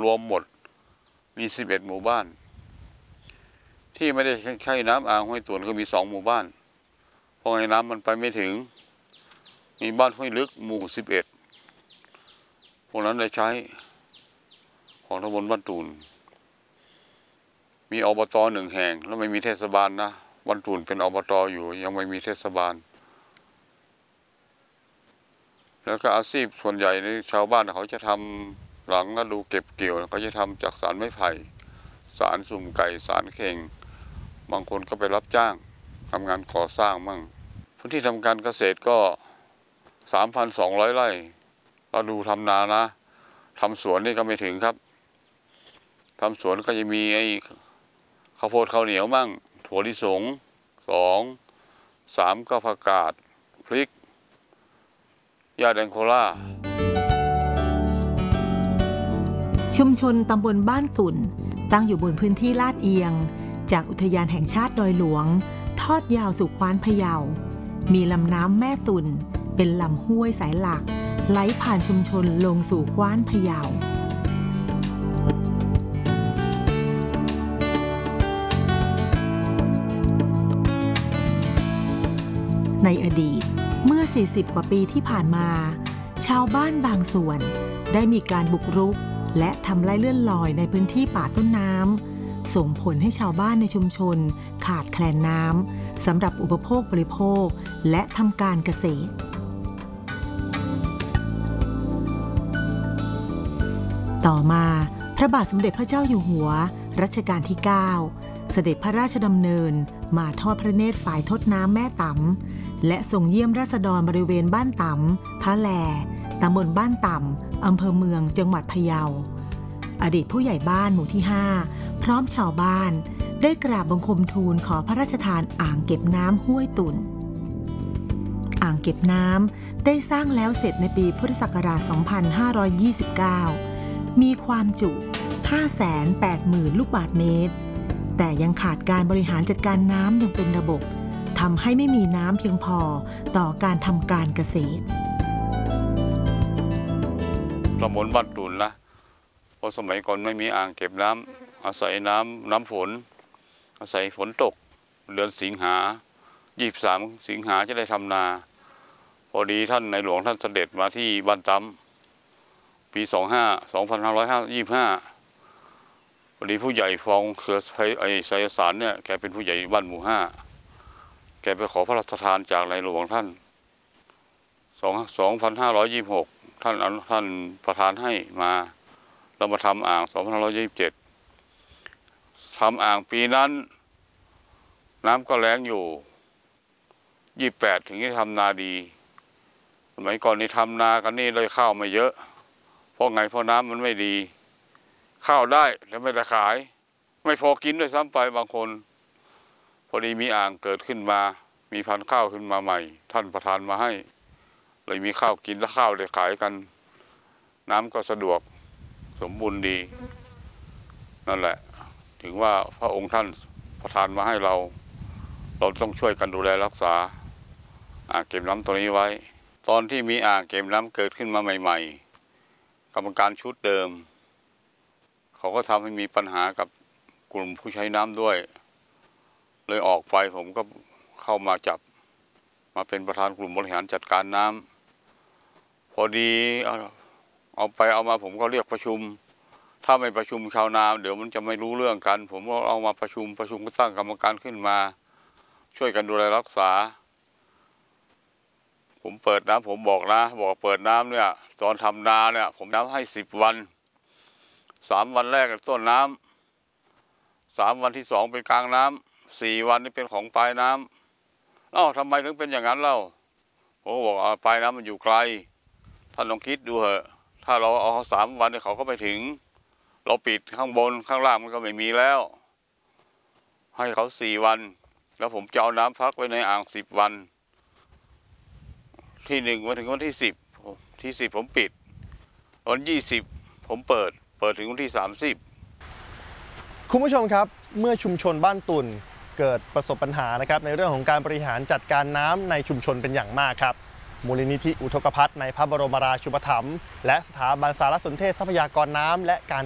วมหมดมี11หมู่บ้านที่ไม่ได้ใช้น้ำอ่างห้วยตุ่นก็มี2หมู่บ้านเพราะไอ้น้ำมันไปไม่ถึงมีบ้านห้วยลึกหมู่11พวกนั้นได้ใช้ของตำบลบ้านตุ่นมีอบต1แห่งแล้วไม่มีเทศบาลนะบ้านตุ่นเป็นอบตอยู่ยังไม่มีเทศบาลแล้วก็อาชีพส่วนใหญ่ในชาวบ้านเขาจะทำหลังฤดูเก็บเกี่ยวเขาจะทำจากสารไม้ไผ่สารสุ่มไก่สารเข่งบางคนก็ไปรับจ้างทำงานก่อสร้างมั่งพื้นที่ทำการเกษตรก็ 3,200 ไร่เราดูทำนานะทำสวนนี่ก็ไม่ถึงครับทำสวนก็จะมีไอ้ข้าวโพดข้าวเหนียวมั่งถั่วลิสง2 3ก็ผักกาดพริกหญ้าแดงโคล่าชุมชนตำบลบ้านตุ่นตั้งอยู่บนพื้นที่ลาดเอียงจากอุทยานแห่งชาติดอยหลวงทอดยาวสู่กว้านพะเยามีลำน้ำแม่ตุ่นเป็นลำห้วยสายหลักไหลผ่านชุมชนลงสู่กว้านพะเยาในอดีตเมื่อ40กว่าปีที่ผ่านมาชาวบ้านบางส่วนได้มีการบุกรุกและทำไร่เลื่อนลอยในพื้นที่ป่าต้นน้ำส่งผลให้ชาวบ้านในชุมชนขาดแคลนน้ำสำหรับอุปโภคบริโภคและทำการเกษตรต่อมาพระบาทสมเด็จพระเจ้าอยู่หัวรัชกาลที่ 9 เสด็จพระราชดำเนินมาทอดพระเนตรฝ่ายทดน้ำแม่ต๋ำและทรงเยี่ยมราษฎรบริเวณบ้านต๋ำพระแลตำบลบ้านต่ำอำเภอเมืองจังหวัดพะเยาอดีตผู้ใหญ่บ้านหมู่ที่ 5 พร้อมชาวบ้านได้กราบบังคมทูลขอพระราชทานอ่างเก็บน้ำห้วยตุ่นอ่างเก็บน้ำได้สร้างแล้วเสร็จในปีพุทธศักราช 2529 มีความจุ 580,000 ลูกบาศก์เมตรแต่ยังขาดการบริหารจัดการน้ำอย่างเป็นระบบทำให้ไม่มีน้ำเพียงพอต่อการทำการเกษตรตำบลบ้านตุ่นนะเพราะสมัยก่อนไม่มีอ่างเก็บน้ำอาศัยน้ำฝนอาศัยฝนตกเดือนสิงหา23 สิงหาจะได้ทำนาพอดีท่านในหลวงท่านเสด็จมาที่บ้านตำปี2525พอดีผู้ใหญ่ฟองเครือไสยสารเนี่ยแกเป็นผู้ใหญ่บ้านหมู่5แกไปขอพระราชทานจากในหลวงท่าน2526ท่านประทานให้มาเรามาทำอ่าง2527ทำอ่างปีนั้นน้ำก็แล้งอยู่28ถึงจะทำนาดีสมัยก่อนนี่ทำนากันนี่เลยข้าวไม่เยอะเพราะน้ำมันไม่ดีข้าวได้แต่ไม่ได้ขายไม่พอกินด้วยซ้ำไปบางคนพอดีมีอ่างเกิดขึ้นมามีพันธุ์ข้าวขึ้นมาใหม่ท่านประทานมาให้เลยมีข้าวกินและข้าวได้ขายกันน้ำก็สะดวกสมบูรณ์ดีนั่นแหละถึงว่าพระองค์ท่านประทานมาให้เราต้องช่วยกันดูแลรักษาอ่างเก็บน้ำตัวนี้ไว้ตอนที่มีอ่างเก็บน้ำเกิดขึ้นมาใหม่ๆกรรมการชุดเดิมเขาก็ทำให้มีปัญหากับกลุ่มผู้ใช้น้ำด้วยเลยออกไปผมก็เข้ามาจับมาเป็นประธานกลุ่มบริหารจัดการน้ำพอดีเอาไปเอามาผมก็เรียกประชุมถ้าไม่ประชุมชาวนาเดี๋ยวมันจะไม่รู้เรื่องกันผมก็เอามาประชุมก็ตั้งกรรมการขึ้นมาช่วยกันดูแลรักษาผมเปิดน้ำผมบอกเปิดน้ำเนี่ยตอนทำนาเนี่ยผมน้ำให้10 วัน3 วันแรกต้นน้ำ3 วันที่ 2เป็นกลางน้ำ4 วันนี่เป็นของปลายน้ำทำไมถึงเป็นอย่างนั้นเล่าผมบอกปลายน้ำมันอยู่ไกลท่านลองคิดดูเถอะถ้าเราเอา3 วันเขาก็ไปถึงเราปิดข้างบนข้างล่างมันก็ไม่มีแล้วให้เขา4 วันแล้วผมจะเอาน้ำพักไว้ในอ่าง10 วันที่1มาถึงวันที่10ที่10ผมปิดวัน20ผมเปิดถึงวันที่30 คุณผู้ชมครับเมื่อชุมชนบ้านตุ่นเกิดประสบปัญหานะครับในเรื่องของการบริหารจัดการน้ำในชุมชนเป็นอย่างมากครับมูลนิธิอุทกภัทรในพระบรมราชูปถัมภ์และสถาบันสารสนเทศทรัพยากรน้ำและการ